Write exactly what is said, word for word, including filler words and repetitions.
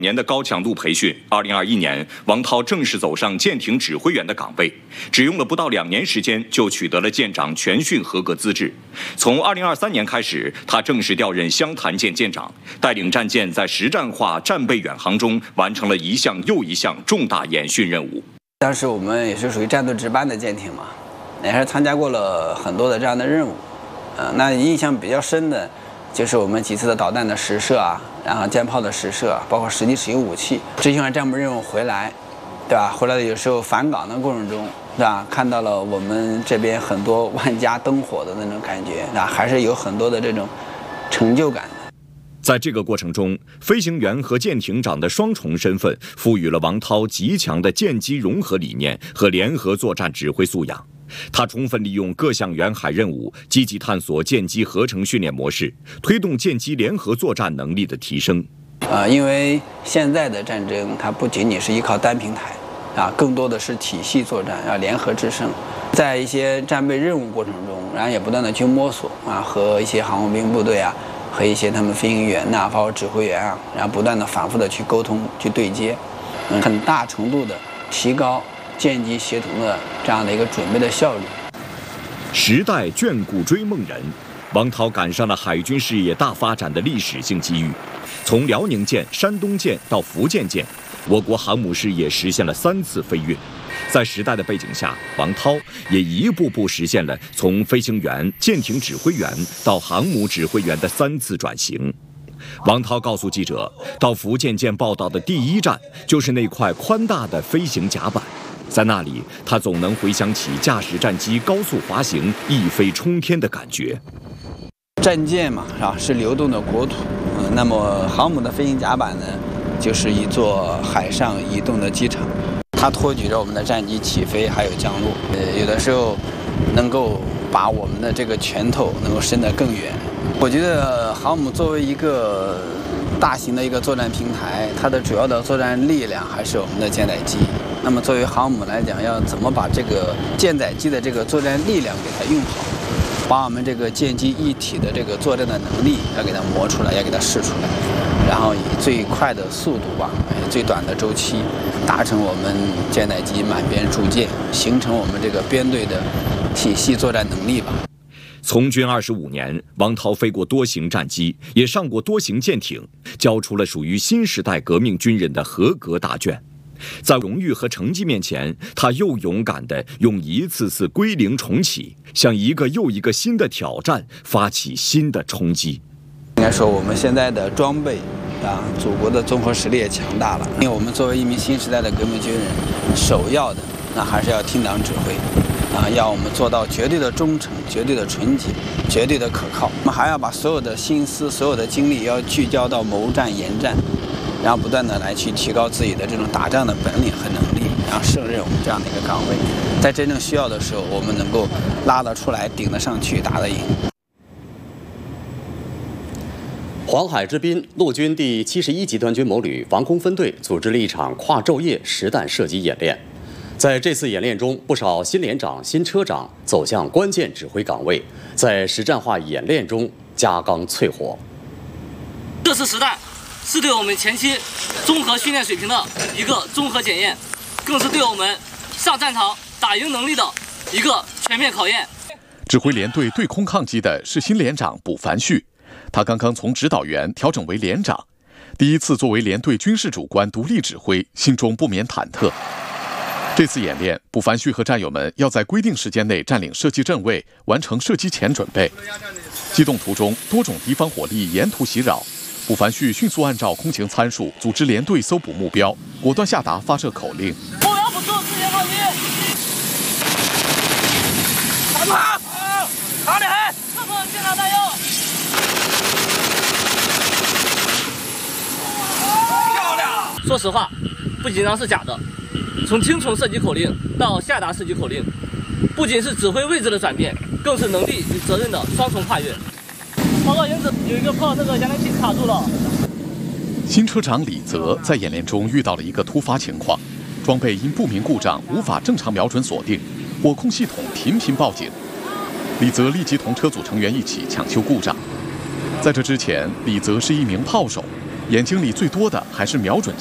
年的高强度培训，二零二一年，王涛正式走上舰艇指挥员的岗位，只用了不到两年时间，就取得了舰长全训合格资质。从二零二三年开始，他正式调任湘潭舰舰长，带领战舰在实战化战备远航中完成了一项又一项重大演训任务。 当时我们也是属于战斗值班的舰艇嘛，也是参加过了很多的这样的任务，呃，那印象比较深的。 就是我们几次的导弹的实射啊，然后舰炮的实射，包括实际使用武器，执行完战务任务回来，对吧？回来有时候返岗的过程中，对吧？看到了我们这边很多万家灯火的那种感觉，啊，还是有很多的这种成就感的。 在这个过程中，飞行员和舰艇长的双重身份，赋予了王涛极强的舰机融合理念和联合作战指挥素养。 他充分利用各项远海任务，积极探索舰机合成训练模式，推动舰机联合作战能力的提升。 呃，因为现在的战争，它不仅仅是依靠单平台，啊，更多的是体系作战，要联合制胜。在一些战备任务过程中，然后也不断的去摸索啊，和一些航空兵部队啊，和一些他们飞行员呐、啊，包括指挥员啊，然后不断的反复的去沟通、去对接，嗯，很大程度的提高 舰机协同的这样的一个准备的效率。 时代眷顾追梦人，王涛赶上了海军事业大发展的历史性机遇。从辽宁舰、山东舰到福建舰，我国航母事业实现了三次飞跃。在时代的背景下，王涛也一步步实现了从飞行员、舰艇指挥员到航母指挥员的三次转型。 王涛告诉记者，到福建舰报道的第一站就是那块宽大的飞行甲板，在那里，他总能回想起驾驶战机高速滑行、一飞冲天的感觉。 战舰嘛，是吧？是流动的国土。嗯，那么航母的飞行甲板呢，就是一座海上移动的机场，它托举着我们的战机起飞还有降落。呃，有的时候能够把我们的这个拳头能够伸得更远。 我觉得航母作为一个大型的一个作战平台，它的主要的作战力量还是我们的舰载机。那么作为航母来讲，要怎么把这个舰载机的这个作战力量给它用好，把我们这个舰机一体的这个作战的能力要给它磨出来，要给它试出来，然后以最快的速度吧，最短的周期，达成我们舰载机满编铸舰，形成我们这个编队的体系作战能力吧。 从军二十五年，王涛飞过多型战机，也上过多型舰艇，交出了属于新时代革命军人的合格答卷。在荣誉和成绩面前，他又勇敢地用一次次归零重启，向一个又一个新的挑战发起新的冲击。 应该说，我们现在的装备啊，祖国的综合实力也强大了。因为我们作为一名新时代的革命军人，首要的那还是要听党指挥。 啊，要我们做到绝对的忠诚、绝对的纯洁、绝对的可靠。我们还要把所有的心思、所有的精力要聚焦到谋战、研战，然后不断的来去提高自己的这种打仗的本领和能力，然后胜任我们这样的一个岗位。在真正需要的时候，我们能够拉得出来、顶得上去、打得赢。 黄海之滨，陆军第七十一集团军某旅防空分队组织了一场跨昼夜实弹射击演练。 在这次演练中，不少新连长、新车长走向关键指挥岗位，在实战化演练中加钢淬火。 这次实弹是对我们前期综合训练水平的一个综合检验，更是对我们上战场打赢能力的一个全面考验。 指挥连队对空抗击的是新连长卜凡旭，他刚刚从指导员调整为连长，第一次作为连队军事主官独立指挥，心中不免忐忑。 这次演练，卜凡旭和战友们要在规定时间内占领射击阵位，完成射击前准备。机动途中，多种敌方火力沿途袭扰，卜凡旭迅速按照空情参数组织连队搜捕目标，果断下达发射口令。 目标捕捉，视线靠近。打住！打脸！侧方舰长弹药。漂亮！说实话，不紧张是假的。 从听从射击口令到下达射击口令，不仅是指挥位置的转变，更是能力与责任的双重跨越。报告营指，有一个炮那个扬声器卡住了。 新车长李泽在演练中遇到了一个突发情况，装备因不明故障无法正常瞄准锁定，火控系统频频报警。李泽立即同车组成员一起抢修故障。在这之前，李泽是一名炮手。 眼睛里最多的还是瞄准